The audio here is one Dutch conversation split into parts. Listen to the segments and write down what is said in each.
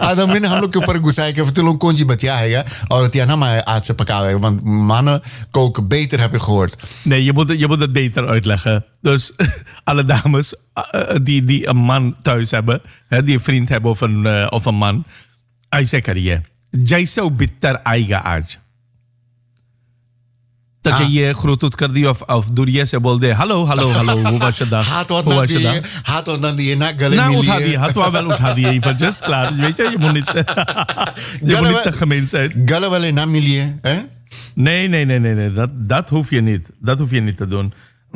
Adamin हम लोग के ऊपर गुस्सा है कि फिर लोग कौन सी बतिया है और het na maar aardse pakkaal want mannen koken beter heb je gehoord. Nee, je moet het beter uitleggen. Dus alle dames die een man thuis hebben, die een vriend hebben of een man, hij zegt je, jij zou bitter eigen aard. Dat je je groet कर दी of दूर से बोल दे हेलो वो was je dag हाथ dan die na gale nou uठा दिए हाथ wel uठा दिए even just klaar weet je moet niet te gemeen zijn gale wel na milie hè nee dat hoef je niet te doen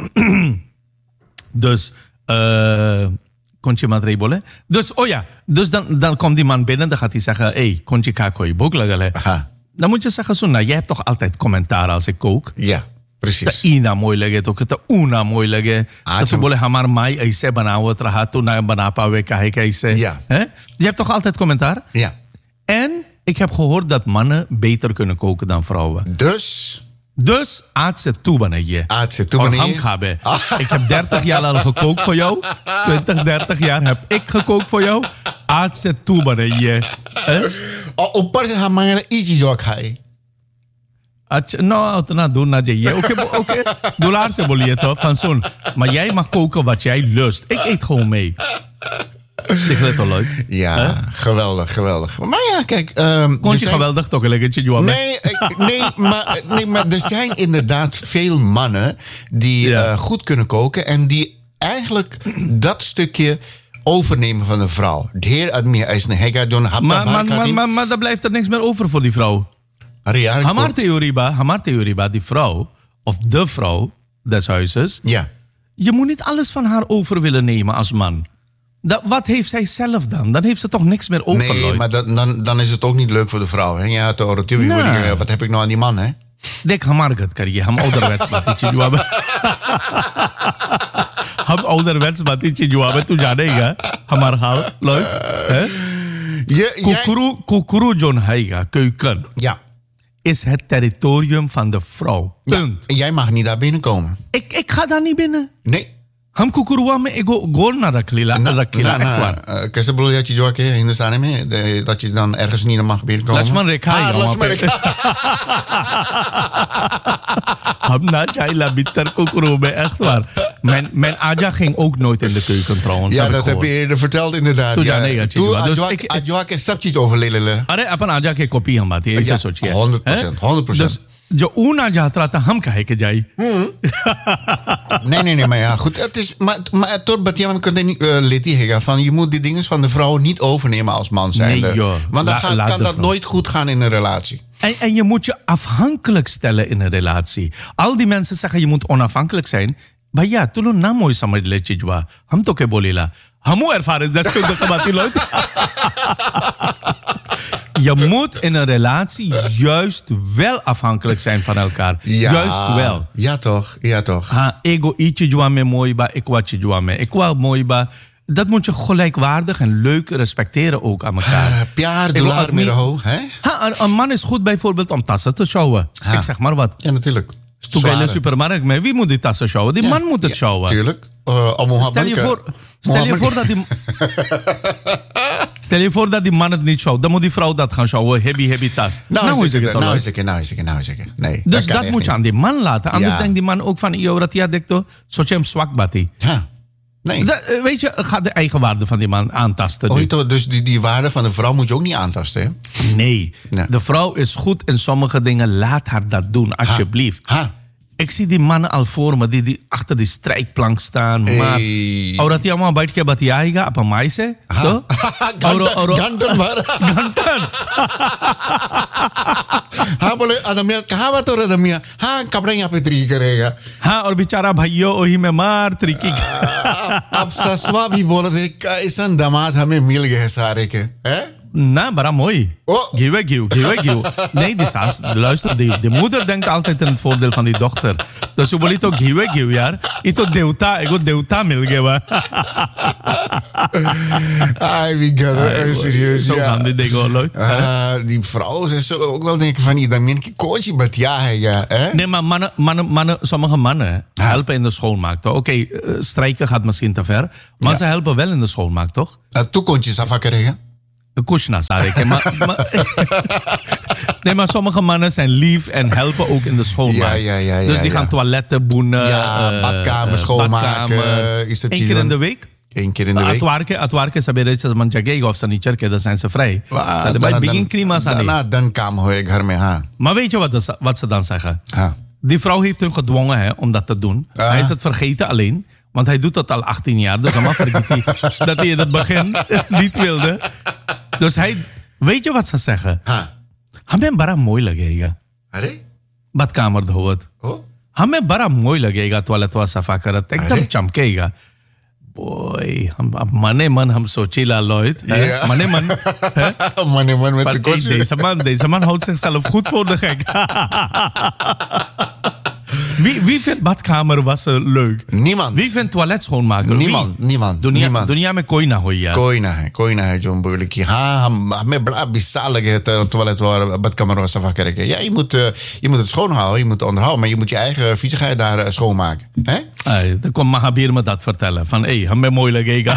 dus Kontje madrei bolen dus dus dan komt die man binnen dan gaat hij zeggen hey kontje kakoi boklagale dan moet je zeggen, Sunna, jij hebt toch altijd commentaar als ik kook? Ja, precies. De ina mooi lege, de una mooi lege. Dat je bolle hamar mai aise banawat raha, tu na banapa we kahe kaise. Ja. Je hebt toch altijd commentaar? Ja. En ik heb gehoord dat mannen beter kunnen koken dan vrouwen. Dus, aardse toebanen je. Aardse toebanen je. Ik heb 30 jaar al gekookt voor jou. 30 jaar heb ik gekookt voor jou. Aardse toebanen je. ऊपर से हमारे इजी जो खाए अच्छा उतना दूर ना जाइए ओके दुलार से बोलिए तो van सुन maar jij mag koken wat jij lust ik eet gewoon mee ik vind het wel leuk ja geweldig maar ja kijk Kontje geweldig toch een lekkertje Johan nee maar er zijn inderdaad veel mannen die goed kunnen koken en die eigenlijk dat stukje overnemen van de vrouw. De heer admir is een hega doen. Maar daar blijft er niks meer over voor die vrouw. Hamar theoriba, die vrouw, of de vrouw des huizes. Ja. Je moet niet alles van haar over willen nemen als man. Wat heeft zij zelf dan? Dan heeft ze toch niks meer over. Nee, maar dan is het ook niet leuk voor de vrouw. Hè? Ja, wat heb ik nou aan die man, hè? Dek hamar gat kariye, ham ouderwets बातें जवाब हम ouderwets बातें जवाब तू जानेगा हमारा हाल leuk hè Kukuru John Heiga keuken is het territorium van de vrouw punt en jij mag niet daar binnenkomen ik ga daar niet binnen nee हम कुकुरुआ में एगो गोल ना रखीला echt waar कैसे बोल या चीजों के हिंदुस्तान में dat je dan ergens niet mag binnenkomen Lakshman रेखा हम ना चाहिए बितर कुकुरु में echt waar mijn aja ging ook nooit in de keuken trouwens ja dat heb je eerder verteld inderdaad toen जानेगा dus ajwa के सब चीज over ले ले अरे अपन आजा के कॉपी हम बात है ऐसे सोचिए 100% जो ऊना जाता था हम कहे के जाई nee maar ja goed het is maar tot Batiam kan leti hega van je moet die dingen van de vrouw niet overnemen als man zijn want dan kan dat nooit goed gaan in een relatie en je moet je afhankelijk stellen in een relatie al die mensen zeggen je moet onafhankelijk zijn maar ja तुलो ना मोई समझ ले चिजवा हम तो के बोलेला हमू ervaren deskundig बाती लोग Je moet in een relatie juist wel afhankelijk zijn van elkaar. Ja, juist wel. Ja toch. Ego ietsje jwa me mooi ba, ik wat je jwa me. Ik wou mooi ba. Dat moet je gelijkwaardig en leuk respecteren ook aan elkaar. Piaar dollar meer hoog, hè? Een man is goed bijvoorbeeld om tassen te sjouwen. Ik zeg maar wat. Ja, natuurlijk. Toen ga je in de supermarkt mee. Wie moet die tassen sjouwen? Die man moet het sjouwen. Tuurlijk. Stel je voor dat die man het niet sjouwt. Dan moet die vrouw dat gaan sjouwen. Heavy tas. Nou is het. Nee. Dus dat moet je aan die man laten. Anders denkt die man ook van... Ja, dekto. Zoals je hem zwak bati. Ja. Nee. Weet je, ga de eigen waarde van die man aantasten. Dus die waarde van de vrouw moet je ook niet aantasten, hè? Nee. De vrouw is goed in sommige dingen. Laat haar dat doen, alsjeblieft. Ik zie die mannen al voor me die achter die strijkplank staan. Maar औरत या वहाँ बैठ के बतियाएगा अपन माई से तो घंटन भर हाँ बोले अदमिया कहाँ बात हो रहा अदमिया हाँ कपड़े यहाँ पे तरीके करेगा हाँ और बेचारा भाइयों वही में मार तरीके अब ससुआ भी बोल रहे कैसा दामाद हमें मिल गए सारे के हैं Nou, maar mooi. Gieuw. Nee, die saas, luister, de moeder denkt altijd in het voordeel van die dochter. Dus je wil toch gieuw, ja? Ito deuta milgewa. Ai, wie gaat serieus? Zo gaan die dingen leuk. Die vrouwen, ze zullen ook wel denken van, dan ben ik coachie, maar ja. Nee, maar mannen, sommige mannen helpen in de schoonmaak, toch? Oké, strijken gaat misschien te ver, maar ze helpen wel in de schoonmaak, toch? Toekomstjes afhakken. Kushna, zei ik. Nee, maar sommige mannen zijn lief en helpen ook in de schoonmaak. Ja, dus die gaan toiletten boenen. Badkamer schoonmaken. Eén keer in de week. Eén keer in de week. Atwarke sabi dat ze man jagay of sanicherke, dan zijn ze vrij. Dat bij begin krima zijn. Dan kam hoor ik haar mee. Maar weet je wat ze dan zeggen? Die vrouw heeft hem gedwongen om dat te doen. Hij is het vergeten alleen. Want hij doet dat al 18 jaar. Dus dan vergeet hij dat hij in het begin niet wilde. Dus weet je wat ze zeggen? Hij ben bara mooi lagega. Badkamer dhowat. हमें बड़ा मोई लगेगा टॉयलेट वा सफा करत एकदम चमकेगा boy मने मन हम सोचीला Lloyd मने मन met deze man houdt zichzelf goed voor de gek. Wie vindt badkamer wassen leuk? Niemand. Wie vindt toilet schoonmaken? Niemand. दुनिया में कोई ना हो यार. कोई ना है जो बोले कि हाँ हमें बड़ा बिसाल लगे toilet waar badkamer was safa krijgen. Ja, je moet het schoonhouden, je moet het onderhouden, maar je moet je eigen viezigheid daar schoonmaken. Hè? Dan komt Mahabir me dat vertellen van हमें mooi लगेगा.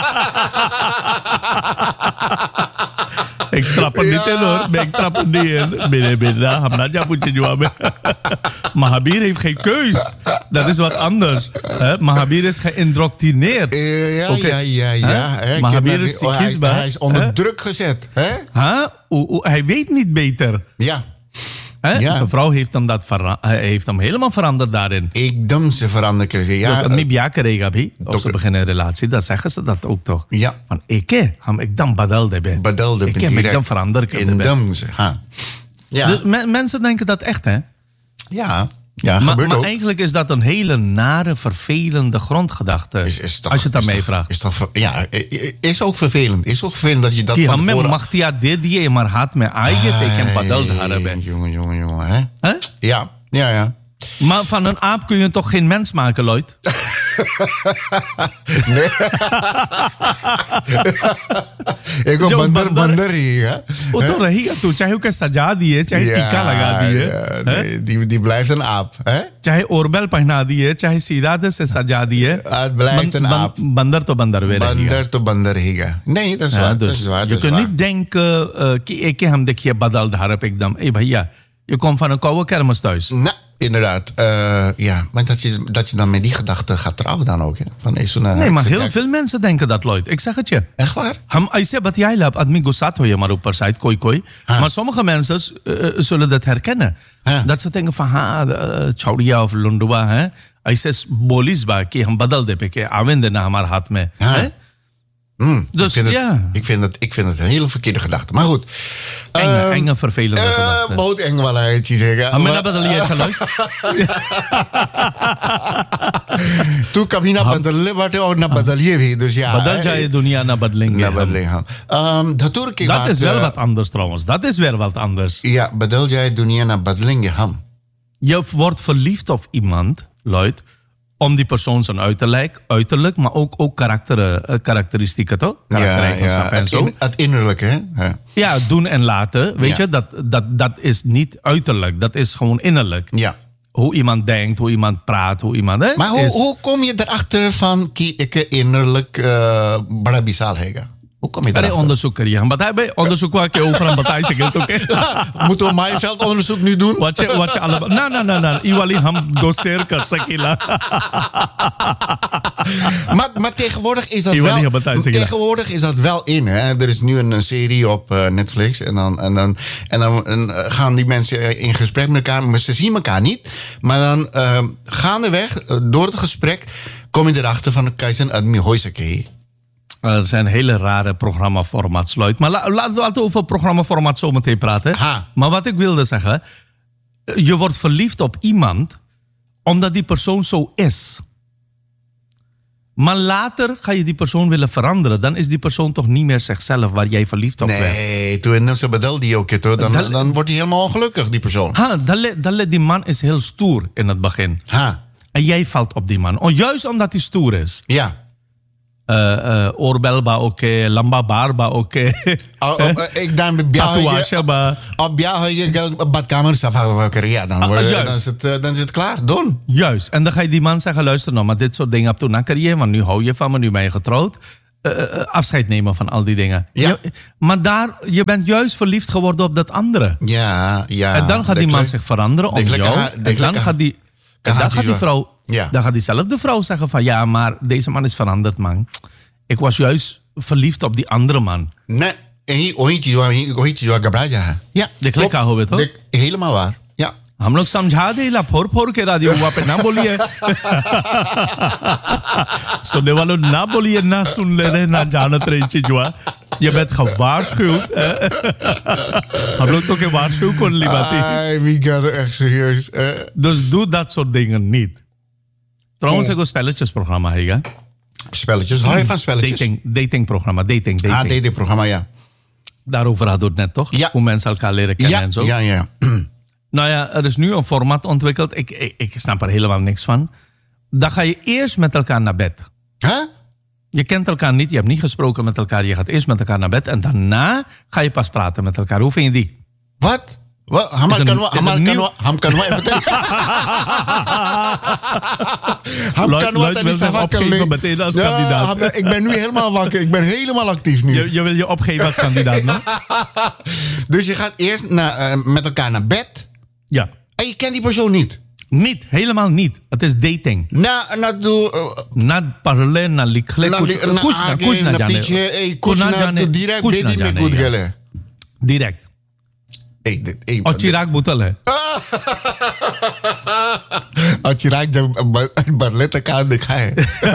Ik trap er niet in hoor. Ik trap er niet in. Binnen. Hamnaja moet je jawab. Mahabir heeft geen keus. Dat is wat anders. Mahabir is geïndoctrineerd. Ja. Mahabir is Sikhisme. Hij is onder druk gezet. Hij weet niet beter. Ja. Zijn vrouw heeft hem helemaal veranderd daarin. Ekdam ze veranderen. Ja. Dus het biakerega bhi. Of ze beginnen een relatie, dan zeggen ze dat ook toch. Ja. Van ham ekdam badalde ben. Ik heb ekdam veranderd. Ekdam ze. Ja. Dus mensen denken dat echt, hè? Ja. Ja, gebeurt maar ook. eigenlijk is dat een hele nare, vervelende grondgedachte. Als je het aan mij vraagt. Is ook vervelend. Is ook vervelend dat je dat van tevoren... mag die dit maar had me eigen teken badald hebben. Jongen, hè? Ja. Maar van een aap kun je toch geen mens maken, Lloyd? Nee. Ik go bandar hier. Toch rahiga tu, चाहे उसके सजा दिए, चाहे टीका लगा दिए. Die blijft een aap, hè? चाहे ओरबेल पहना दिए, चाहे सीधा से सजा दिए. Het blijft een aap. Bandar to bandar weer. Bandar to bandar higa. Nee, dat is waar. Je kunt niet denken कि हम देखिए बदल धारप एकदम. भैया, je komt van een koude kermis thuis. Nou, inderdaad. Maar dat je dan met die gedachte gaat trouwen dan ook. Hè? Nee, maar heel veel mensen denken dat, Lloyd. Ik zeg het je. Echt waar? Ham aise batiyai lab admi gussat hoye maar op per site koi. Maar sommige mensen zullen dat herkennen. Dat ze denken van chaudiya of lundua है ऐसे बोलिस बा कि हम बदल दे पे के आवेंदे ना हमारे हाथ में है. Dus, ik vind het een hele verkeerde gedachte. Maar goed. Enge vervelende gedachte. बहुत eng वाला है चीजें का. हमें ना बदलिए चलो. तू कभी ना बदलने बाटे और ना बदलिए भी. Dus ja. बदल जाए दुनिया ना बदलेंगे. ना बदलेंगे हम. Dat is wel wat anders trouwens. Dat is weer wat anders. Ja, बदल जाए दुनिया ना बदलेंगे हम. Je wordt verliefd op iemand, Lloyd. Om die persoon zijn uiterlijk, maar ook karakteristieken, toch? Ja. Het innerlijke, hè? Ja, doen en laten. Weet je, dat is niet uiterlijk. Dat is gewoon innerlijk. Ja. Hoe iemand denkt, hoe iemand praat, hoe iemand... Hè, maar hoe kom je erachter van ki ik innerlijk bada bisal hega? Hoe kom je erachter? Onderzoek krijgen. Maar daarbij onderzoek waar ik over een partij zeg, oké? Moeten we Maaiveld onderzoek nu doen? Wat je allemaal... Nee. Iwali ham doseer kar sakila. Maar tegenwoordig is dat wel in. Hè? Er is nu een serie op Netflix. En dan gaan die mensen in gesprek met elkaar. Maar ze zien elkaar niet. Maar dan gaandeweg, door het gesprek, kom je erachter van Kaizen Admi Hoysake. Er zijn hele rare programmaformats, Lloyd. Maar laten we over programmaformat zo meteen praten. Maar wat ik wilde zeggen... Je wordt verliefd op iemand... omdat die persoon zo is. Maar later ga je die persoon willen veranderen. Dan is die persoon toch niet meer zichzelf waar jij verliefd op bent. Nee, toen ze bedel die ook. Dan wordt hij helemaal ongelukkig, die persoon. Die man is heel stoer in het begin. En jij valt op die man. Juist omdat hij stoer is. Ja. Oorbel ba oké, lamba bar ba oké. Ik dan tatoeage ba. Op jou je badkamer safa krijgen. Dan is het klaar. Doen. Juist. En dan ga je die man zeggen, luister nou, maar dit soort dingen heb toen na carrière, want nu hou je van me, nu ben je getrouwd. afscheid nemen van al die dingen. Ja. Maar je bent juist verliefd geworden op dat andere. Ja. En dan gaat die man zich veranderen om jou. En dan gaat die vrouw... Ja. Dan gaat diezelfde vrouw zeggen van... Ja, maar deze man is veranderd, man. Ik was juist verliefd op die andere man. Nee. Ja, klopt. Helemaal waar. Ja. हम लोग समझा दे ला फोर के radio हुआ पे ना बोलिए सुनने वालों ना बोलिए ना सुन ले रहे ना जानत रहे चीज हुआ je bent gewaarschuwd हम लोग तो के waarschuw kon libati wie gaat er echt serieus dus doe dat soort dingen niet trouwens ik een spelletjesprogramma hega spelletjes hou je van spelletjes datingprogramma datingprogramma ja daarover hadden we het net toch hoe mensen elkaar leren kennen en zo ja Nou ja, er is nu een format ontwikkeld. Ik snap er helemaal niks van. Dan ga je eerst met elkaar naar bed. Huh? Je kent elkaar niet, je hebt niet gesproken met elkaar. Je gaat eerst met elkaar naar bed en daarna ga je pas praten met elkaar. Hoe vind je die? Wat? Ham kan we opgeven meteen als kandidaat. Ik ben nu helemaal wakker. Ik ben helemaal actief nu. Je wil je opgeven als kandidaat, no? Dus je gaat eerst met elkaar naar bed. Ja. En je kent die persoon niet? Niet, helemaal niet. Het is dating. Na parle, na likhle, kuch na jane. Direct. और चिराग बोतल है और चिराग जब बरले तक का दिखा है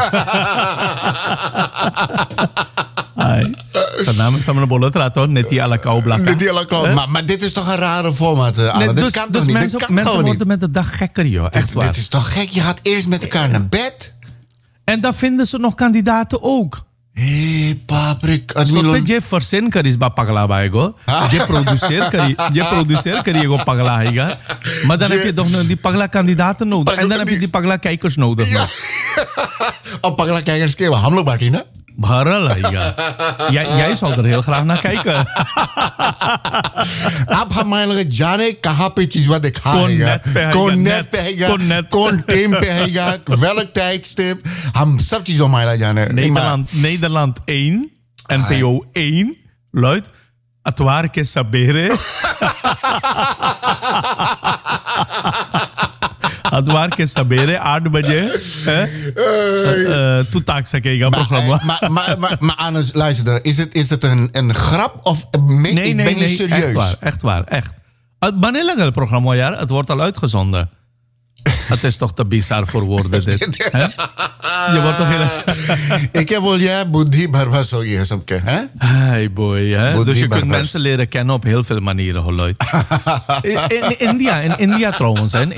zijn naam is samen bollet rato Nettie à la Kaublaka. Nettie à la Kaublaka. Maar dit is toch een rare format. Dit kan toch niet? Mensen worden met de dag gekker, joh. Echt waar. Dit is toch gek? Je gaat eerst met elkaar naar bed. En dan vinden ze nog kandidaten ook. Paprik. Sote je versen karis ba pagla baego. Je produceer kari go pagla higa. Maar dan heb je toch nog die pagla kandidaten nodig. En dan heb je die pagla kijkers nodig. Op pagla kijkers keer we hamlo baati na. Bharal higa. Jij zal er heel graag naar kijken. आप हमारे लगे जाने कहाँ पे चीज दिखाएगा कौन नेट पे हैगा कौन टीम पे हैगा welk tijdstip हम सब चीजों हमारा जाने Nederland 1 NPO 1 luidt Atwaar ke sabere Atwaar ke sabere 8 बजे तू ताक सकेगा programma. Maar Anus, luister, is het een grap of ben je serieus? Echt waar. Wanneer lang het programma, ja? Het wordt al uitgezonden. Het is toch te bizar voor woorden, dit. Je wordt toch heel... Ik heb wel, ja, buddhi barbas ho gaya sabke, hè? Hey boy, hè? Dus je kunt mensen leren kennen op heel veel manieren, Holoid. In India trouwens, in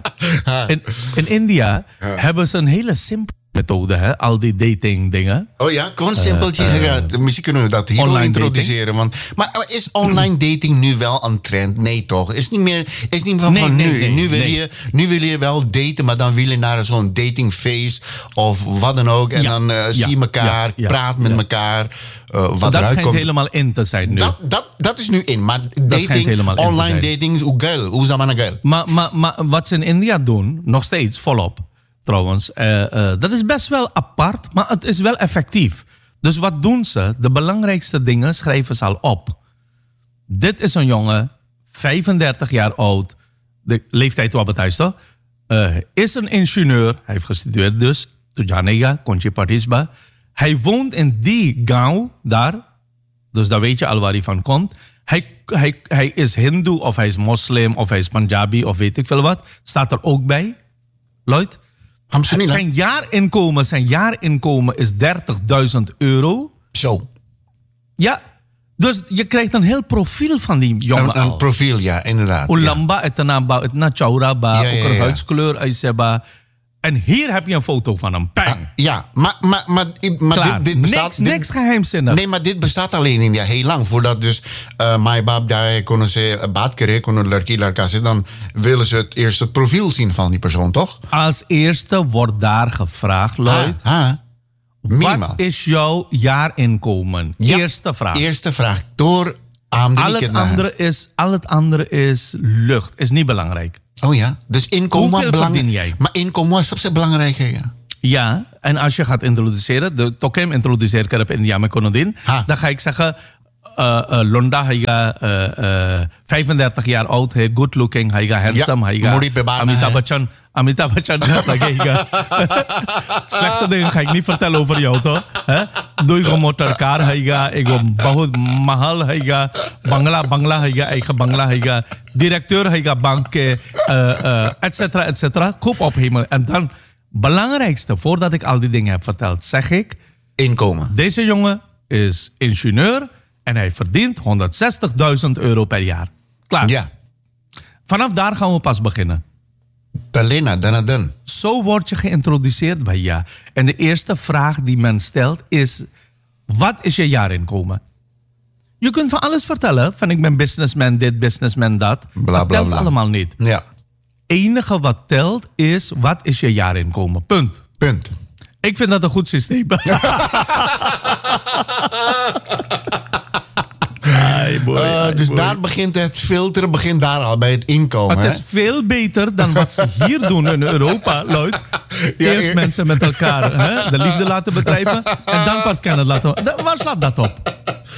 India hebben ze een hele simpele methode, hè? Al die dating dingen. Oh ja, gewoon simpeltjes. Misschien kunnen we dat hier wel introduceren. Maar is online dating nu wel een trend? Nee toch? Is niet meer van nu. Nu wil je wel daten, maar dan wil je naar zo'n datingfeest of wat dan ook. En dan zie je elkaar, praat met elkaar. Dat schijnt helemaal in te zijn nu. Dat is nu in. Maar dating, online dating is hoe zaman geil. Maar wat ze in India doen, nog steeds volop. Trouwens, dat is best wel apart, maar het is wel effectief. Dus wat doen ze? De belangrijkste dingen schrijven ze al op. Dit is een jongen, 35 jaar oud, de leeftijd op het huis toch? Is een ingenieur, hij heeft gestudeerd dus, Tujanega, Conchi Parisba. Hij woont in die gaon daar, dus daar weet je al waar hij van komt. Hij is hindoe of hij is moslim of hij is Punjabi of weet ik veel wat. Staat er ook bij, Lloyd. Zijn jaarinkomen is €30.000. Zo. Ja, dus je krijgt een heel profiel van die jongen al. Een profiel, ja, inderdaad. Ulamba, etna chauraba, ook een huidskleur, aiseba. En hier heb je een foto van hem. Bang. Maar dit bestaat... Niks geheimzinnig. Nee, maar dit bestaat alleen in India heel lang. Voordat dus mijn baab daar konden ze baat keren, konden larka zitten, dan willen ze het eerst het profiel zien van die persoon, toch? Als eerste wordt daar gevraagd, Lloyd. Wat is jouw jaarinkomen? Ja, eerste vraag. Door al het andere is lucht. Is niet belangrijk. Oh ja, dus inkomen... Hoeveel verdien jij? Maar inkomen is belangrijk, ja. Ja, En als je gaat introduceren, de Tokem introduceer ik op India met Konodin, dan ga ik zeggen, Londa, hij gaat 35 jaar oud, hij good looking, hij gaat handsome, hij gaat Amitabh Bachchan gaat लगेगा. Slechte dingen ga ik niet vertellen over jou, toch? Doe ik een motorcar, hij gaat, ik een बहुत महल, hij gaat, bangla, hij gaat, eigen bangla, hij gaat, directeur, hij gaat bank, et cetera. Koop op hemel. En dan, belangrijkste, voordat ik al die dingen heb verteld, zeg ik, inkomen. Deze jongen is ingenieur en hij verdient €160.000 per jaar. Klaar. Ja. Vanaf daar gaan we pas beginnen. Dan. Zo word je geïntroduceerd bij ja. En de eerste vraag die men stelt is, wat is je jaarinkomen? Je kunt van alles vertellen, van ik ben businessman dit, businessman dat. Bla, dat telt allemaal niet. Ja. Enige wat telt is, wat is je jaarinkomen? Punt. Ik vind dat een goed systeem. Dus daar begint het filteren, begint daar al bij het inkomen. Het is veel beter dan wat ze hier doen in Europa, Lloyd. Eerst mensen met elkaar de liefde laten bedrijven en dan pas kennen laten. Waar slaat dat op?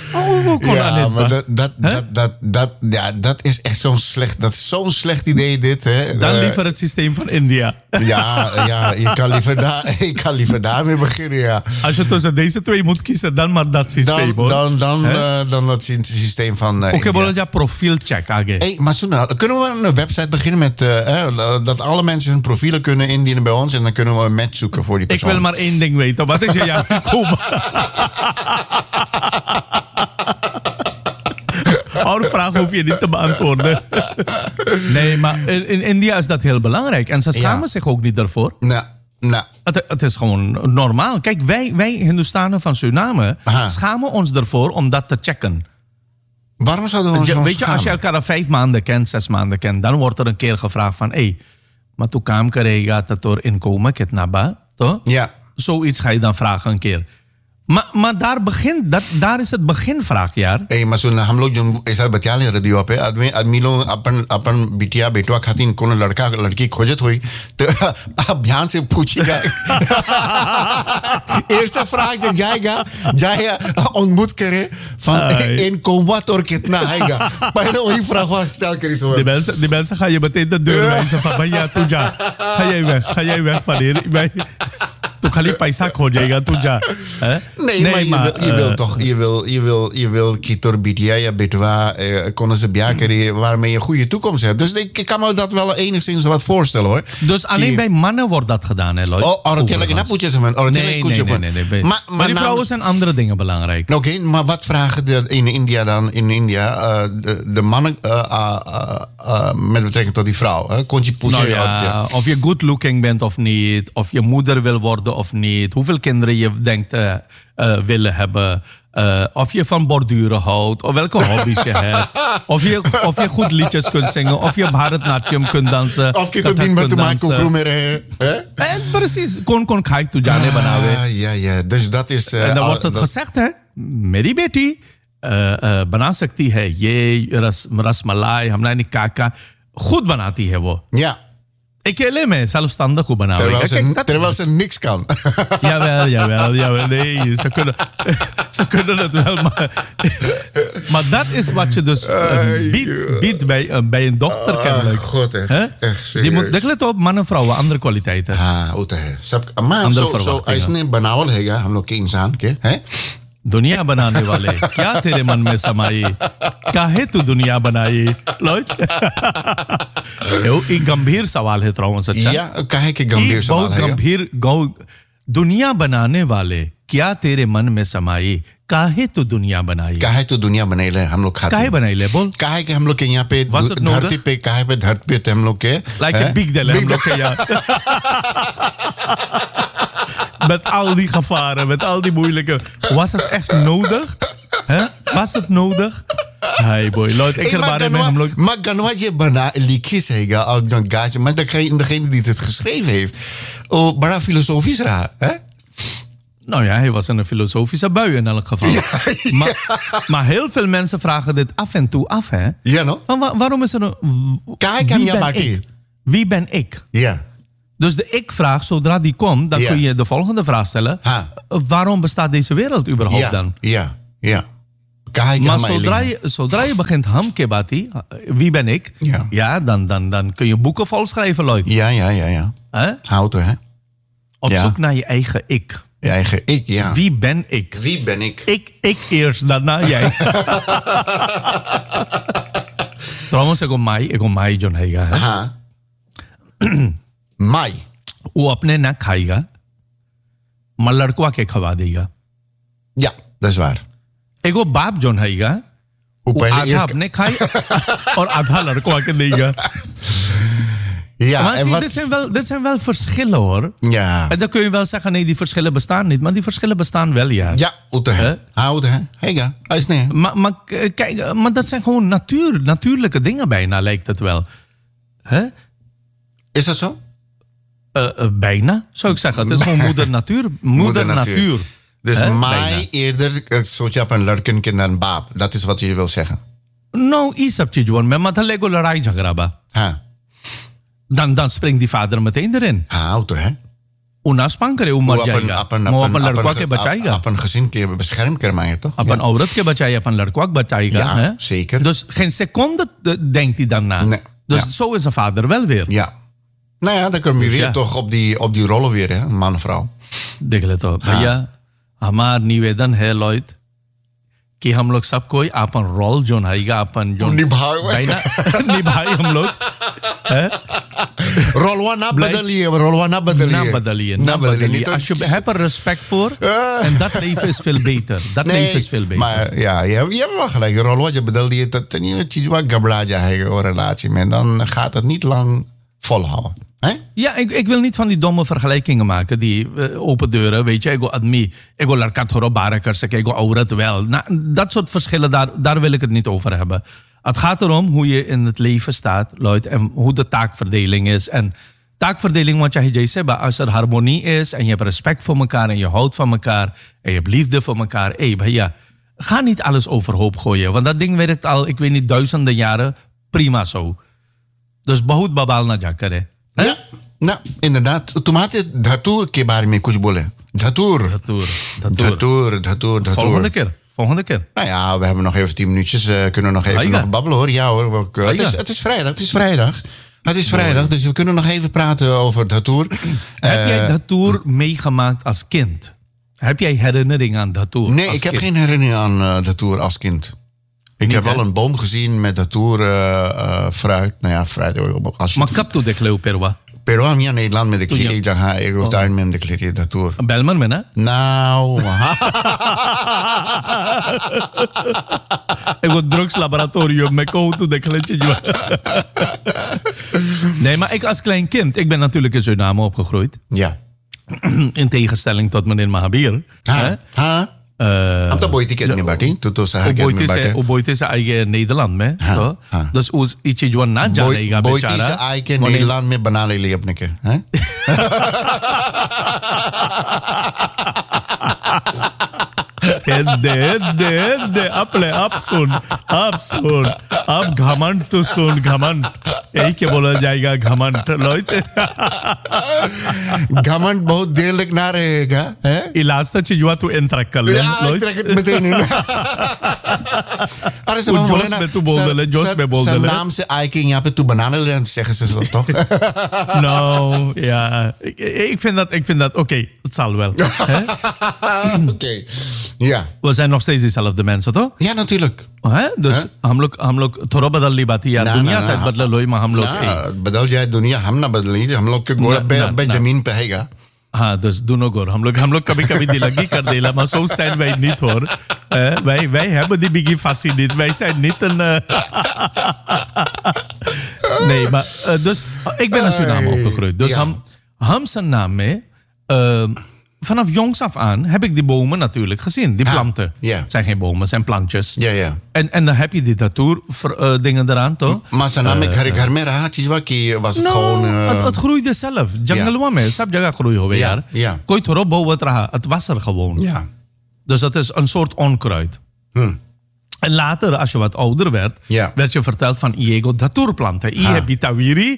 Dat is echt zo'n slecht idee dit. Hè. Dan liever het systeem van India. Ja, ik kan liever daarmee beginnen, ja. Als je tussen deze twee moet kiezen, dan maar dat systeem, dan dat systeem van Oké, bolletja profielcheck. Hey, maar kunnen we een website beginnen met dat alle mensen hun profielen kunnen indienen bij ons en dan kunnen we een match zoeken voor die persoon. Ik wil maar één ding weten. Wat is je jaarinkomen? Oude vraag hoef je niet te beantwoorden. Nee, maar in India is dat heel belangrijk. En ze schamen zich ook niet daarvoor. Het is gewoon normaal. Kijk, wij Hindustanen van Suriname schamen ons ervoor om dat te checken. Waarom zouden we ons schamen? Weet je, als je elkaar al 5 maanden kent, 6 maanden kent, dan wordt er een keer gevraagd van, maar toen kwam karega dat door inkomen, kitnaba, toch? Ja. Zoiets ga je dan vragen een keer. Maar daar is het beginvraagjaar. Maar zo'n हमलोग जो ऐसा बचा ले रेडियो पे आदमी लोग अपन बिटिया बेटवा खातिर कोनो लड़का लड़की खोजत हुई तो आप ध्यान से पूछिएगा. Eerste vraag जो जाएगा ontmoet करे van inkomen और कितना आएगा. पहले वही vraag stel करी zo. Die mensen gaan je meteen de deur wijzen van ja, toen ja. Ga jij weg van hier. तो खाली पैसा खोजेगा तू जा. Nee, maar je wil kitor bidia ja betwa konden ze biakeren waarmee je een goede toekomst hebt. Dus ik kan me dat wel enigszins wat voorstellen hoor. Dus alleen bij mannen wordt dat gedaan hè, Lloyd? Nee. Maar die vrouwen zijn andere dingen belangrijk. Oké, maar wat vragen in India dan? De mannen met betrekking tot die vrouw. Of je good looking bent of niet. Of je moeder wil worden of niet. Hoeveel kinderen je denkt willen hebben. Of je van borduren houdt. Of welke hobby's je hebt. Of je goed liedjes kunt zingen. Of je Bharatnatyam kunt dansen. Of je kunt dansen. Precies. Kon khai tu jane banawe. Ja. Dus dat is... En dan wordt het gezegd, hè. Meri beti bana sakti hai. Ye rasmalai, hamla ni kaka. Goed banati hai wo. Ja. Ekeले में zelfstandig hoe बनावे. Terwijl ze niks kan. Jawel. Nee, ze kunnen het wel. Maar dat is wat je dus biedt bij een dochter kennelijk. God, echt die moet let op, mannen en vrouwen, andere kwaliteiten. Maar zo ऐसने बनावल है क्या हम लोग के इंसान के हैं दुनिया बनाने वाले क्या तेरे मन में समाई काहे तू दुनिया बनाई Lloyd. एक गंभीर सवाल है त्राउन सच्चा या काहे के गंभीर सवाल है गंभीर दुनिया बनाने वाले क्या तेरे मन में समाई काहे तू दुनिया बनाई बनाई ले हम लोग खाते काहे बनाई ले बोल काहे के हम लोग के यहाँ पे धरती पे काहे पे धरती पे हम लोग के like a big deal हम लोग के यहाँ met al die gevaren, met al die moeilijke... Was het echt nodig? Was het nodig? Hey boy, Lloyd, ik heb maar in hem... Maar ganwa je bana likis hega, ook dan gaatje, maar degene die het geschreven heeft, bara filosofisch raar, hè? Nou ja, hij was in een filosofische bui in elk geval. Maar heel veel mensen vragen dit af en toe af, hè? Ja, no? Van waarom is er een... Wie ben ik? Ja. Dus de ik-vraag, zodra die komt, dan kun je de volgende vraag stellen. Waarom bestaat deze wereld überhaupt dan? Ja. Maar zodra je begint hamkebati, wie ben ik? Ja, dan kun je boeken volschrijven, Lloyd. Ja. Houten, hè? Op zoek naar je eigen ik. Je eigen ik, ja. Wie ben ik? Wie ben ik? Ik eerst, daarna jij. Trouwens, ik kom mai John Heiga. Mai. वो अपने ना खाएगा मैं लड़का के खवा देगा. Ja, dat is waar. एगो बाप जोन हैगा वो आधा अपने खाए और आधा लड़का के देगा. Ja, maar dit zijn wel verschillen, hoor. Ja. En dan kun je wel zeggen, nee, die verschillen bestaan niet. Maar die verschillen bestaan wel, ja. Ja, Heiga. Maar dat zijn gewoon natuurlijke dingen bijna, lijkt het wel. Hè? Is dat zo? Bijna, zou ik zeggen. Het is gewoon moeder natuur. Moeder natuur. Dus mij eerder, zoals je hebt een lurkenkind dan een baap. Dat is wat je wil zeggen. Nou, iets heb je gewoon. Maar dan lego larai jagraba. Dan springt die vader meteen erin. Auto, hè? Una spankere umar jayega. Maar op een lड़का के बचाएगा. Op een gezin के bescherm करवाएंगे toch? Op een औरत के बचाएगा, op een लड़का के बचाएगा. Ja, zeker. Dus geen seconde denkt hij daarna. Nee. Dus zo is een vader wel weer. Ja. Nou ja, dan komen we weer toch op die rollen weer, hè? Man, vrouw. देख ले तो भैया हमारा निवेदन है लॉयड कि हम लोग सब कोई अपन रोल जो नाइगा अपन जो निभाए हम लोग rolwa bedeliye. Als je hebt er respect voor en dat leven is veel beter. Leven is veel beter. Maar ja, je hebt wel gelijk. Rolwa je bedeliye dat niet iets wat gabla jaayega een relatie met, dan gaat het niet lang volhouden. Ja, ik wil niet van die domme vergelijkingen maken. Die open deuren, weet je. Ego admi, ego larkat thoro barakar seke, ego aurat wel. Nou, dat soort verschillen, daar wil ik het niet over hebben. Het gaat erom hoe je in het leven staat, Lloyd, en hoe de taakverdeling is. En taakverdeling, wat jij zei, als er harmonie is en je hebt respect voor elkaar en je houdt van elkaar en je hebt liefde voor elkaar. Bhaiya, ga niet alles overhoop gooien. Want dat ding werkt al, ik weet niet, duizenden jaren prima zo. Dus bahut babal na ja kare. Ja, nou, inderdaad. Tomate dhatur ke baare mein kuch bole. Dhatur. Volgende keer. Nou ja, we hebben nog even 10 minuutjes. Kunnen we nog even nog babbelen, hoor. Ja, hoor. Het is vrijdag. Dus we kunnen nog even praten over Dhatur. Heb jij Dhatur meegemaakt als kind? Heb jij herinnering aan Dhatur? Nee, ik heb geen herinnering aan Dhatur als kind. Ik heb wel een boom gezien met Dhatur fruit. Nou ja, fruit. Maar kapto decleu perwa? Perwa minha Nederland met de kleren. Ik dacht, ik wil daar met de kleren Dhatur. Belman men, hè? Nou. Ik word drugslaboratorium met koud de kletje. Nee, maar ik als klein kind, ik ben natuurlijk in Suriname opgegroeid. Ja. In tegenstelling tot meneer Mahabir. Dat boeit ik het niet, Bartie. Boeit is eigen Nederland, me. Dus us iets juan na janega boeit is eigen Nederland met bananen leepneke, hè? दे अपने आप सुन अब घमंड तो सुन घमंड यही क्या बोला जाएगा घमंड लोहित घमंड बहुत देर तक ना रहेगा है इलाज तो चीजवा तू इंतरक कर ले अरे सब जोश में तू बोल दे जोश में बोल दे नाम से आए कि यहाँ पे तू बनाने ले zeggen ze zo toch no ja ik vind dat oké, het zal wel oké. Ja. We zijn nog steeds dezelfde mensen, toch? Ja, natuurlijk. Dus हम लोग थोड़ा बदल ली बात यार दुनिया शायद बदल लोई में हम लोग बदल जाए दुनिया हम ना बदलें हम लोग के गोड़ पे जमीन पे हैगा. हाँ dus doe goor हम लोग कभी दिलगी कर देला maar zo zijn wij niet hoor. Wij hebben die biggie fassie niet. Wij zijn niet een nee, maar dus ik ben in Suriname opgegroeid. Dus ham zijn naam mee vanaf jongs af aan heb ik die bomen natuurlijk gezien. Die planten. Het zijn geen bomen, het zijn plantjes. Ja. En dan heb je die Dhatur dingen eraan, toch? Maar zijn naam ik meer was het gewoon... Het groeide zelf. Jungle में सब जगह groeien होवे यार. कोई थोड़ा बहुत रहा. Het was er gewoon. Ja. Dus dat is een soort onkruid. En later, als je wat ouder werd, werd je verteld van Iego daturplanten. Ie bitawiri,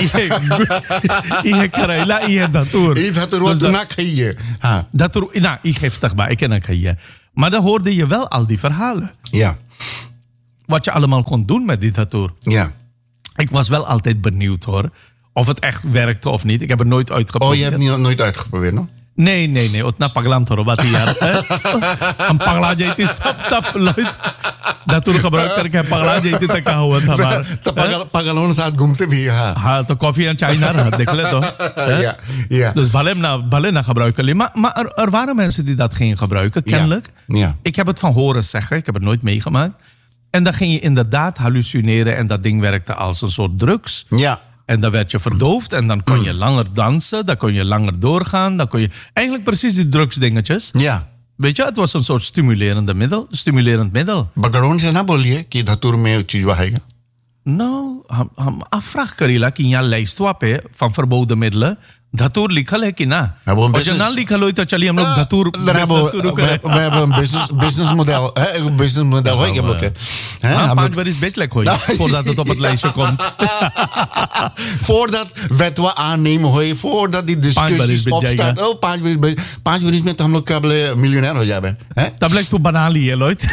ie karela, ie datur. Ie datur wat nak je. Datur, nou, ik geef het bij, ik ken het je. Maar dan hoorde je wel al die verhalen. Ja. Wat je allemaal kon doen met die datur. Ja. Ik was wel altijd benieuwd hoor. Of het echt werkte of niet. Ik heb het nooit uitgeprobeerd. Oh, je hebt het nooit uitgeprobeerd, no? Nee. Ot na paglam toro wat hier. Ang pagla jay ti tap luid. Datur gebruik ter ke pagla jay ti takahawat hamar. Ta pagalon saat gumse bhi ha to koffie en chai na rahat dekle to. Ja. Dus balem na gebruiken. Maar er waren mensen die dat gingen gebruiken, kennelijk. Ja. Ik heb het van horen zeggen. Ik heb het nooit meegemaakt. En dan ging je inderdaad hallucineren en dat ding werkte als een soort drugs. Ja. En dan werd je verdoofd en dan kon je langer dansen, dan kon je langer doorgaan. Dan kon je eigenlijk precies die drugsdingetjes. Ja. Weet je, het was een soort stimulerend middel. Bagaron se na bolie ki dhatur mein cheez wahega. Nou, हम afvraag करेला कि यहाँ lijstwa पे van verboden middelen धतूर लिखल है कि ना और जो ना लिखल हो तो चलिए हम लोग धतूर शुरू करें we hebben een business model een business model hoor ik heb ook 5 jaar is best lekker voordat het op het lijstje komt voordat wet we aannemen hoor voordat die discussies opstaan 5 jaar में तो हम लोग कब मिलियनेयर हो जावे हैं तब लग तू बना लिए लोट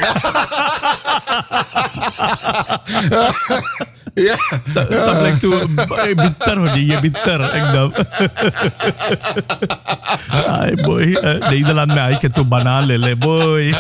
Ja. Dat lijkt toe bitter hoor, je bitter. Ay boy, Nederland mij ik toe banale boy.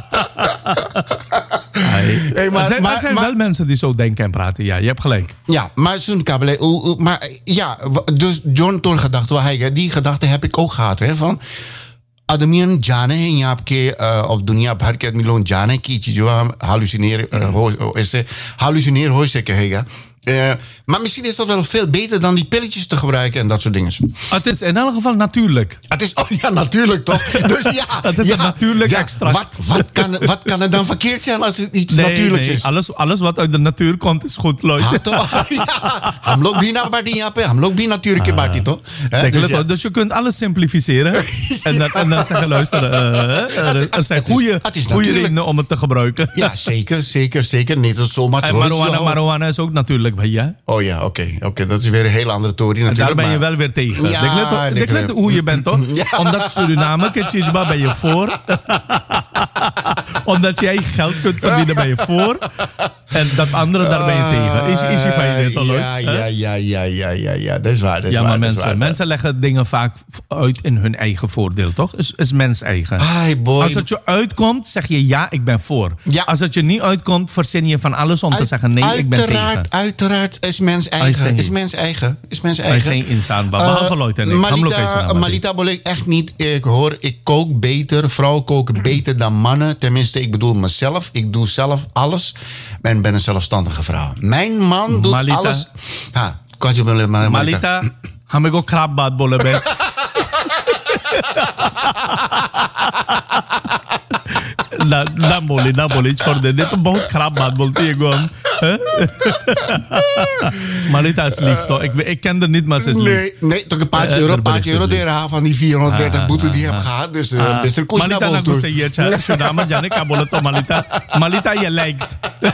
Hey, er zijn wel mensen die zo denken en praten. Ja, je hebt gelijk. Ja, maar zo'n kabele, maar ja, dus John toen gedachte, die gedachte heb ik ook gehad, hè, van आदमियन जाने हैं यहाँ के और दुनिया भर के आदमी लोग जाने की चीज़ों हम hallucineer हो से कहेगा maar misschien is dat wel veel beter dan die pilletjes te gebruiken en dat soort dingen. Het is in elk geval natuurlijk. Het is, natuurlijk toch? Dus ja. Het is een natuurlijk extract. Wat kan er dan verkeerd zijn als het iets natuurlijks is? Alles wat uit de natuur komt is goed, Lloyd. हम लोग भी ना बाटी यहाँ पे हम लोग भी natuur के बाटी toch? Dus je kunt alles simplificeren en dan zeggen luister, er zijn goede redenen om het te gebruiken. Ja, zeker. Niet dat zomaar. En marijuana is ook natuurlijk. Ja? Oh ja, oké. Dat is weer een hele andere theorie natuurlijk. En daar ben je wel weer tegen. Ja, ik weet hoe je bent, toch? Ja. Omdat Suriname, Ketjisba, ben je voor. Omdat jij geld kunt verdienen, ben je voor. En dat andere, daar ben je tegen. Is je van je toch leuk? Ja. Dat is waar. Maar mensen leggen dingen vaak uit in hun eigen voordeel, toch? Is mens eigen. Als het je uitkomt, zeg je ja, ik ben voor. Ja. Als het je niet uitkomt, verzin je van alles om te zeggen nee, ik ben tegen. Uiteraard is mens eigen. Hij is geen insaan, behalve Lloyd en ik. Malita Bolek echt niet. Ik kook beter. Vrouwen koken beter dan mannen. Tenminste, ik bedoel mezelf. Ik doe zelf alles. En ben een zelfstandige vrouw. Mijn man doet Malita, alles. Kan je me Malita, hame ko krab baat bole be. ना बोले छोड़ दे तो बहुत खराब बात बोलती है गो हम Malita is lief toch? Ik ken er niet, maar ze is lief. Nee, toch een paar euro deren van die 430 boete die je hebt gehad. Dus best een koers naar boven toe. Malita na Suriname, Janik Kaboleto Malita. Malita, je lijkt.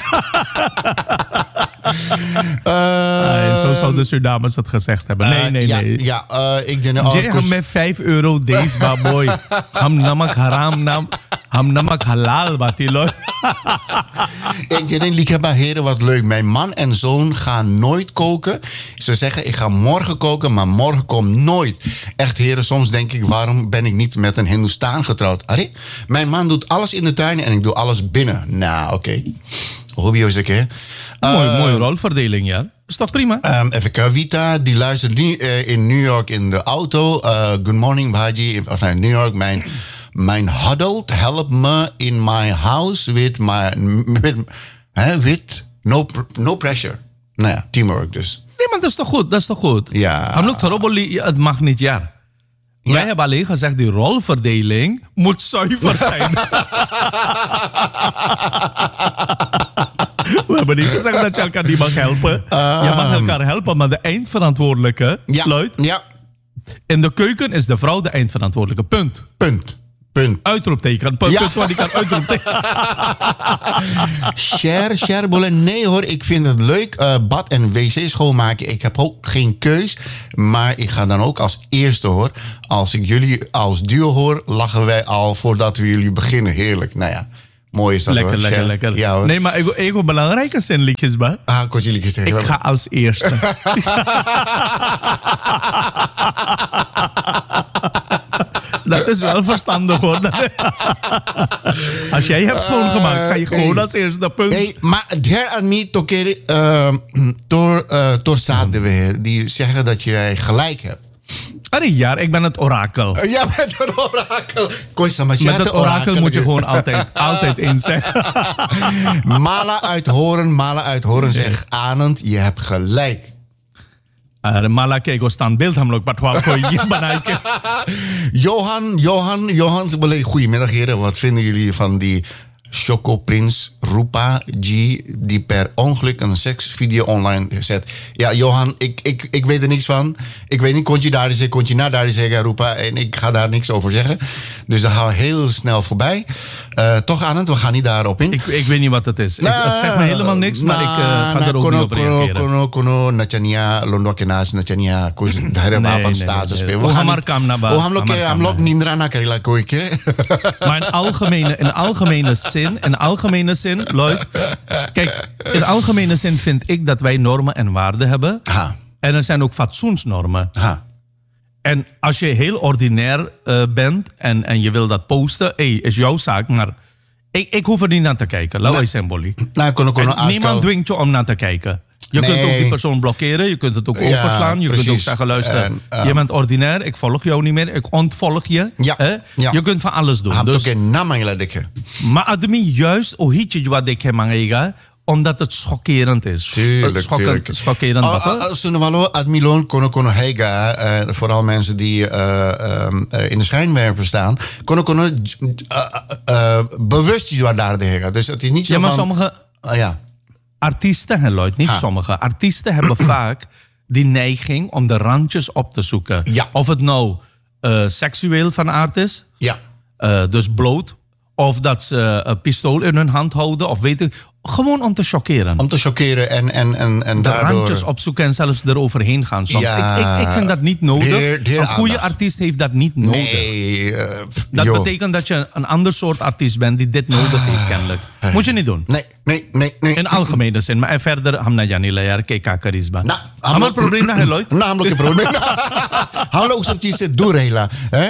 Zo zou de Surinamers het gezegd hebben. Nee. Ja, ik denk ook. Met 5 euro deze baboy. Ham namak haram nam. Ham namak halal batilo. Ik denk, lieve heren, wat leuk. Mijn man en zoon gaan nooit koken. Ze zeggen, ik ga morgen koken, maar morgen komt nooit. Echt heren, soms denk ik, waarom ben ik niet met een Hindoestaan getrouwd? Arre, mijn man doet alles in de tuin en ik doe alles binnen. Nou, oké. Hobby is oké. Mooie rolverdeling, ja. Is toch prima? Even kijken. Vita, die luistert nu in New York in de auto. Good morning, Bhaji. Of nee, New York, mijn huddle help me in my house with no pressure. Nou ja, teamwork dus. Nee, maar dat is toch goed? Ja. Het mag niet, ja. Wij hebben alleen gezegd, die rolverdeling moet zuiver zijn. We hebben niet gezegd dat je elkaar niet mag helpen. Je mag elkaar helpen, maar de eindverantwoordelijke, Lloyd. Ja. In de keuken is de vrouw de eindverantwoordelijke. Punt. Punt. Uitroepteken. Punt. Want ik kan uitroepteken. Share bollen. Nee hoor, ik vind het leuk. Bad en wc schoonmaken. Ik heb ook geen keus. Maar ik ga dan ook als eerste hoor. Als ik jullie als duo hoor, lachen wij al voordat we jullie beginnen. Heerlijk. Nou ja. Mooi is dat lekker, hoor. Lekker. Ja, hoor. Nee, maar ik wil belangrijke zinnetjes, ba. Ik ga als eerste. Dat is wel verstandig hoor. Als jij hebt schoongemaakt, ga je gewoon als eerste punt. Hey, maar der aan mij door zaden we die zeggen dat jij gelijk hebt. Ja, ik ben het orakel. Ja, met een orakel. Met het orakel moet je gewoon altijd in zijn. Mala uit horen zegt Anand, je hebt gelijk. Mala kijk, we staan beeld hem ook, maar Johan, goedemiddag heren. Wat vinden jullie van die Chocoprins Rupa G die per ongeluk een seksvideo online zet? Ja, Johan, ik weet er niks van. Ik weet niet, kon je daar zeggen, Rupa, en ik ga daar niks over zeggen. Dus dat gaan we heel snel voorbij. Toch, Anand, we gaan niet daarop in. Ik weet niet wat het is. Het zegt me helemaal niks, maar ik ga er ook niet op reageren. Kono, Nachania, Londokenaas, Nachania, Koos, daar wapen status. We gaan maar kam naar buiten. We gaan Nindra naar Karela Koike. Maar in algemene zin, Lloyd. Kijk, in algemene zin vind ik dat wij normen en waarden hebben. Ha. En er zijn ook fatsoensnormen. Ha. En als je heel ordinair bent en je wil dat posten, is jouw zaak, maar ik hoef er niet naar te kijken. Laat wij zijn, Bolly. Niemand dwingt je om naar te kijken. Je kunt ook die persoon blokkeren, je kunt het ook overslaan. Je kunt ook zeggen, luister, je bent ordinair, ik volg jou niet meer, ik ontvolg je. Je kunt van alles doen. Dus, maar ademi juist, wat ik heb omdat het schokkerend is. Schokkerend wat? Admilon kono heiga, vooral mensen die in de schijnwerper staan, kono bewust wat daar de hega. Dus het is niet zo maar van... sommige artiesten, Lloyd, niet sommige. Artiesten hebben vaak die neiging om de randjes op te zoeken. Ja. Of het nou seksueel van aard is, dus bloot, of dat ze een pistool in hun hand houden, of weet ik. Gewoon om te chockeren. Om te chockeren en de daardoor... randjes opzoeken en zelfs eroverheen gaan soms. Ja, ik vind dat niet nodig. Een goede artiest heeft dat niet nodig. Nee, dat betekent dat je een ander soort artiest bent die dit nodig heeft kennelijk. Moet je niet doen. Nee. In algemene zin. Maar verder, hamna janila yar keka karisma. Hamma probleem na Lloyd. Namelijk een probleem. Hamma ook zo'n iets doen, Hela.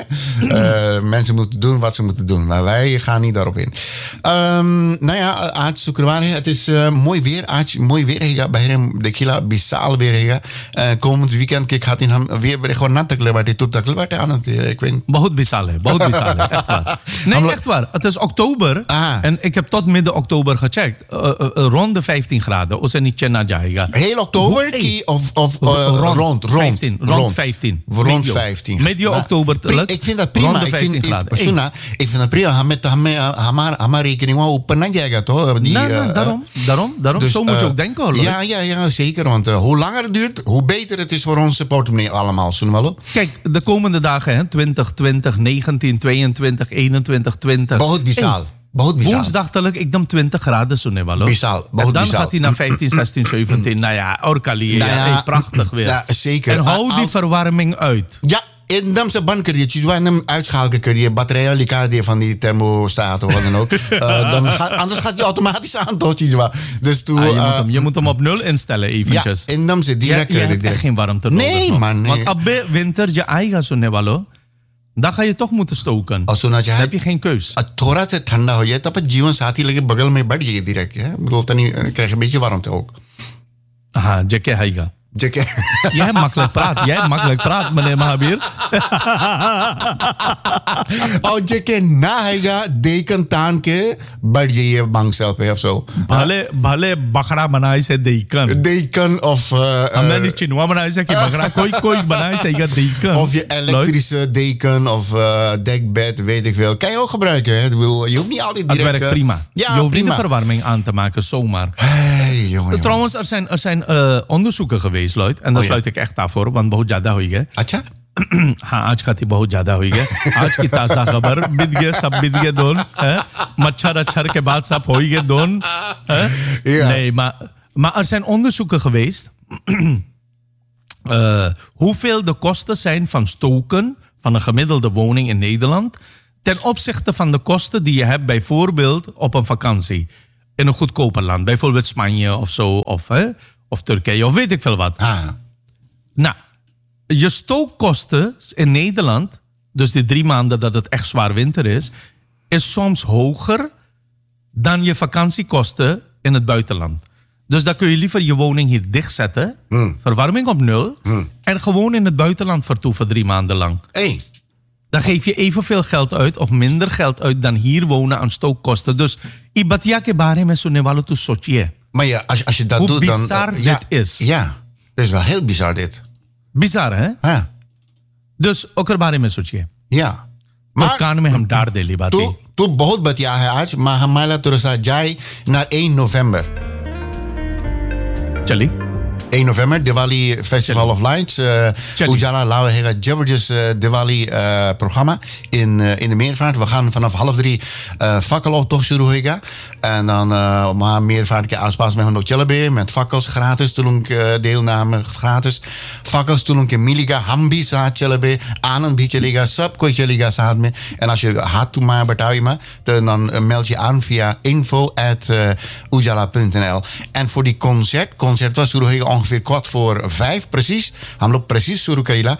Mensen moeten doen wat ze moeten doen. Maar wij gaan niet daarop in. Nou ja, Aart Soekerwaan. Het is mooi weer. Mooi weer. Bij hem de kila bisaal weer. Komend weekend kijk gaat in hem weer gewoon natakelen bij dit toetakelen. Ik weet. Bahut bisaal. Echt waar. Nee, echt waar. Het is oktober. En ik heb tot midden oktober gecheckt. Rond de 15 graden. Of niet Chena Jaiga. Heel oktober? Of rond 15. Rond 15. Rond 15. Medio oktober. Ik vind dat prima. Rond de 15 graden. Ik vind dat prima. Met haar rekening wel op een Jaiga toch? Daarom. Dus, zo moet je ook denken hoor. Ja, zeker. Want hoe langer het duurt, hoe beter het is voor onze portemonnee allemaal. Kijk, de komende dagen, 20, 19, 22, 21, 20. Bahut bisaal. Woensdag ik dan 20 graden zo ne walo. En dan gaat hij naar 15, 16, 17. Nou ja, Orkali. Prachtig weer. Ja, zeker. En hou die verwarming uit. Ja. En dan se ban kun je hem uitschakelen, kun je batterijen elkaar van die thermostaat of wat dan ook. Anders gaat hij automatisch aan tot je. Dus je moet hem op 0 instellen eventjes. Ja, en dan ze direct. Je hebt echt geen warmte nodig. Nee, man. Nee. Want op winter je eigen zo nevalo. Dan ga je toch moeten stoken. Dan heb je geen keus. Thora se ठंडा हो जाए तब जीवन साथी लगे बगल में बैठ जाइए direct. Bedoel, dan krijg je een beetje warmte ook. Aha, jekke heiga. Jij makkelijk praat, meneer Mahabir. जेके ना हैगा देकन तान के बैठ जाइए बांगसेल पे of zo. भले बकरा बनाए से देकन of हमने नहीं चिनवा बनाए से कि बकरा कोई बनाए से का देकन. Of je elektrische deken of dekbed, weet ik veel. Kan je ook gebruiken. Hè? Je hoeft niet altijd direct... Het werkt prima. Ja, je hoeft niet de verwarming aan te maken, zomaar. Hey, jongen. Trouwens, er zijn onderzoeken geweest, Lloyd. En daar sluit ik echt daarvoor, want Bahut Jada hoige. Atja? हाँ आज खाती बहुत ज्यादा हुई है आज की ताज़ा खबर बिद गए सब बिद गए दोन मच्छर अच्छर के बाद सब हो गए दोन nee maar er zijn onderzoeken geweest hoeveel de kosten zijn van stoken van een gemiddelde woning in Nederland ten opzichte van de kosten die je hebt bijvoorbeeld op een vakantie in een goedkoper land bijvoorbeeld Spanje of zo of Turkije of weet ik veel wat nou je stookkosten in Nederland, dus die 3 maanden dat het echt zwaar winter is soms hoger dan je vakantiekosten in het buitenland. Dus dan kun je liever je woning hier dichtzetten, verwarming op 0, en gewoon in het buitenland vertoeven 3 maanden lang. Hey. Dan geef je evenveel geld uit of minder geld uit dan hier wonen aan stookkosten. Dus ibatia ke bare mein sunne walo tu sochiye. Maar ja, als je dat hoe doet dan... Hoe bizar dit is. Ja, dat is wel heel bizar dit. Bizar, hè? Ja. Dus ook er बारे में सोचिए Ja. Maar कान में हम डार दे ली बातें तू बहुत बतिया है आज maar हमारा तुरसा जाए naar 1 november. चली 1 november, Diwali Festival of Lights. Ujala laten we hele Jabberjust Diwali programma in de Meervaart. We gaan vanaf 2:30 fakkeloptocht शुरू होएगा. En dan maar Meervaart के आसपास में हम लोग चलेंगे met fakkels gratis. तुलुंग deelname gratis. Fakkels तुलुंग के मिलेगा. हम भी साथ चलेंगे. आनंद भी चलेगा. सब कोई चलेगा साथ में. En als je हाथ maar betaal je maar, dan meld je aan via info@ujala.nl. En voor die concert was शुरू होएगा ongeveer 4:15 precies. हम लोग precies शुरू करेला.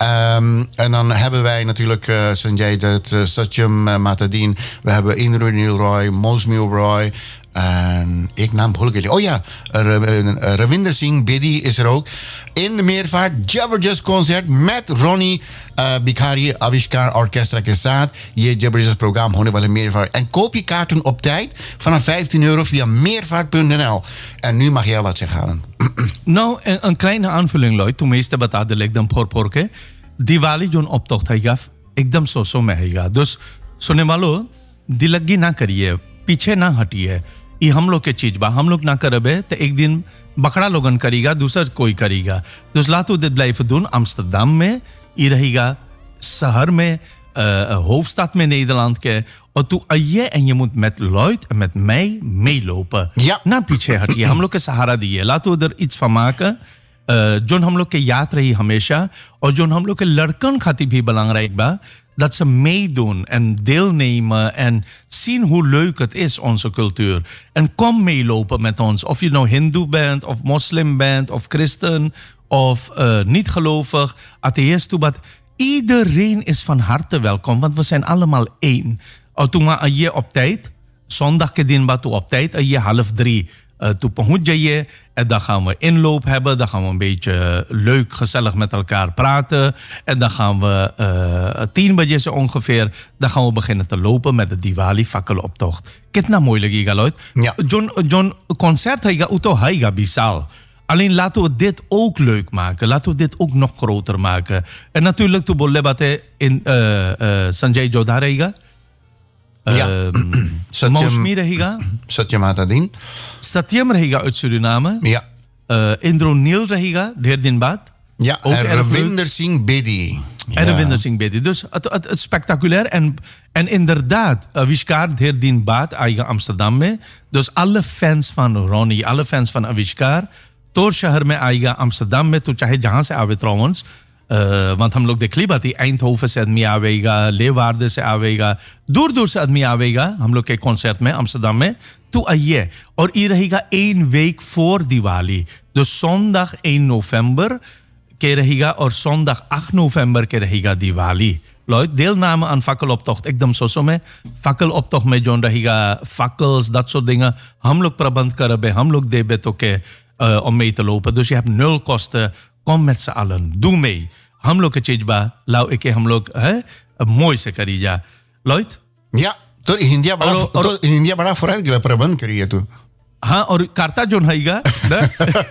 En dan hebben wij natuurlijk Sanjay Dutt, Satyam Matadin, we hebben Indru Roy, Mosmew Roy. En ik naam भूल गया. Oh ja, Ravinder Singh Bedi is er ook. In de Meervaart, Jabberjust concert met Ronnie Bikhari, Avishkar Orchestra के साथ. ये Jabberjust programma होने वाले Meervaart. En koop je kaarten op tijd vanaf €15 via meervaart.nl. En nu mag jij wat zeggen, Alan. Nou, een kleine aanvulling, Lloyd. Toen meeste betaden एकदम फोर के Diwali zone optocht हैगा एकदम सो में हैगा. Dus सुनने वालों दिलगी ना करिए, पीछे ना हटिए. ये हम लोग के चीज बा, हम लोग ना करबे तो एक दिन बकड़ा लोगन करेगा, दूसरा कोई करेगा. Dus laten we dit blijven doen. Amsterdam में ये रहेगा, शहर में hoofdstad met Nederland के और तू आइए en je moet met Lloyd en met mij meelopen. Ja. ना पीछे हटिए, हम लोग के सहारा दिए. लाते उधर iets van maken. जोन हम लोग के याद रही हमेशा और जोन हम लोग के लड़कन खाती भी belangrijk बा dat ze meedoen en deelnemen en zien hoe leuk het is, onze cultuur. En kom meelopen met ons. Of je nou hindoe bent, of moslim bent, of christen, of niet gelovig, atheïst. Iedereen is van harte welkom, want we zijn allemaal één. Toen maar je op tijd, zondag ke din ba op tijd, je 2:30. Toen pahunch jaye, en dan gaan we inloop hebben, dan gaan we een beetje leuk, gezellig met elkaar praten. En dan gaan we 10 baje zo ongeveer, dan gaan we beginnen te lopen met de Diwali fakkeloptocht. Kitna mooi lagega, Lloyd. Ja. John concert haiga uto haiga bisal. Alleen laten we dit ook leuk maken. Laten we dit ook nog groter maken. En natuurlijk, toen bolle bate in Sanjay Jodha रहेगा. Mosmi रहेगा. Satyam Matadin. Satyam रहेगा uit Suriname. Ja. Indronil रहेगा, ढेर दिन बाद. Ja, en Ravinder Singh Bedi. En Ravinder Singh Bedi. Dus het spectaculair. En inderdaad, Avishkar ढेर दिन बाद आएगा Amsterdam में. Dus alle fans van Ronnie, alle fans van Avishkar, तो शहर में आएगा Amsterdam में, तो चाहे जहाँ से आवे trouwens. Want हम लोग देख ली बात, Eindhoven से आदमी आवेगा, Leeuwarden से आवेगा, दूर दूर से आदमी आवेगा हम लोग के कॉन्सर्ट में Amsterdam में. तो आइए, और ये रहेगा 1 week voor Diwali. Dus zondag 1 november के रहेगा और zondag 8 november के रहेगा Diwali. Lloyd, deelname aan fakkeloptocht एकदम सोचो में fakkeloptocht में जोन रहेगा fakkels, dat soort dingen. हम लोग प्रबंध करबे, हम लोग देबे तो के om mee te lopen. Dus je hebt 0 kosten. Kom met z'n allen. Doe mee. हम लोग के चीज बा, लाओ एके हम लोग मोय से करी जा. Lloyd? Ja, तो इंडिया बड़ा फौरन के प्रबंध करिए तू. हाँ, और कार्ता जोन हैगा ना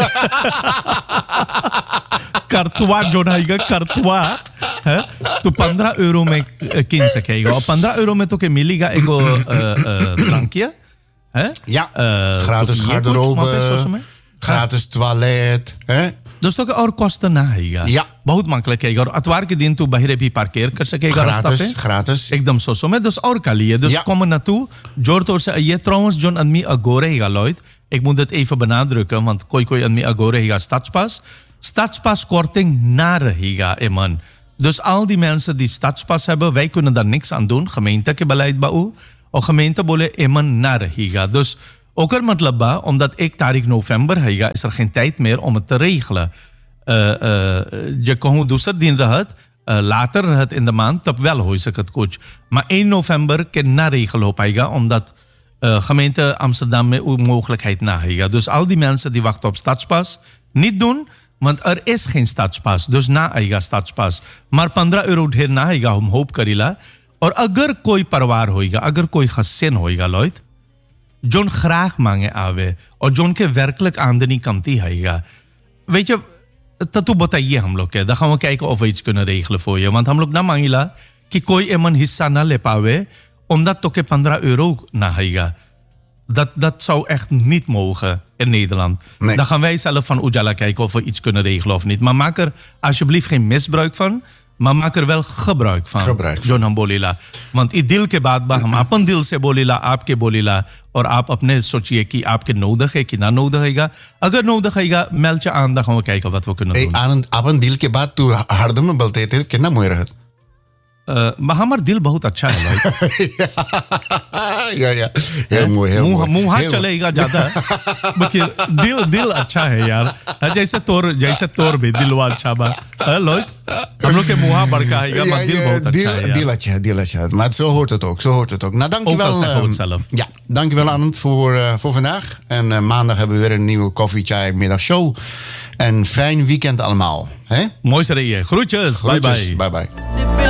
करतुआ जोन हैगा, करतुआ है तो €15 में किन सकेगा. और €15 में तो के मिलेगा एगो drankje है. Ja, gratis garderobe, gratis toilet, hè? Dus toch और kosten na है Ja. बहुत makkelijk है और अतवार के दिन तू बाहर भी parkeer कर सकेगा रास्ता पे gratis एकदम सो में dus और का लिए dus kom er naartoe Jortor se je trouwens John admi agore higa Lloyd ik moet het even benadrukken want koi admi agore higa stadspas korting na higa man dus al die mensen die stadspas hebben wij kunnen daar niks aan doen gemeente के beleid bau और gemeente बोले eman na higa dus ook er मतलब बा omdat ik तारीख november है is er geen tijd meer om het te regelen je कहूँ दूसर दिन रहत later रहत in de maand तब wel हो सकत कुछ maar 1 november के ना regel हो पाएगा omdat gemeente Amsterdam में mogelijkheid na है dus al die mensen die wachten op stadspas niet doen want er is geen stadspas dus na आएगा stadspas maar €15 ढेर ना आएगा हम hope करीला और अगर कोई परिवार होएगा अगर कोई gezin होएगा Lloyd जोन graag मांगे आवे और जोन के werkelijk आमदनी कमती है weet je dat तू बताइए हम लोग के dan gaan we kijken of we iets kunnen regelen voor je want हम लोग ना मांगिला कि कोई एमन हिस्सा ना ले पावे omdat toch €15 na है dat zou echt niet mogen in Nederland. Nee. Dan gaan wij zelf van Ujala kijken of we iets kunnen regelen of niet. Maar maak er alsjeblieft geen misbruik van. Maar maak er wel gebruik van. जो हम बोलीला want ई दिल के बात बा हम अपन दिल से बोलीला आपके बोलीला और आप अपने सोचिए कि आपके nodig है कि ना nodig हैगा अगर nodig हैगा मेलचे aan dan gaan we kijken wat we kunnen doen. Aan अपन दिल के बात तू हरदम में बोलते थे कितना मोह रहत हमारा दिल बहुत अच्छा है भाई या मुंह चलेगा ज्यादा दिल अच्छा है यार जैसे तोर भी दिलवा अच्छा बा लोग हम लोग के मुंह बड़का है maar दिल बहुत अच्छा है दिल अच्छा maar zo hoort het ook nou dankjewel ja dankjewel Arend voor vandaag en maandag hebben we weer een nieuwe koffie chai middagshow en fijn weekend allemaal hè mooi zeg je groetjes bye bye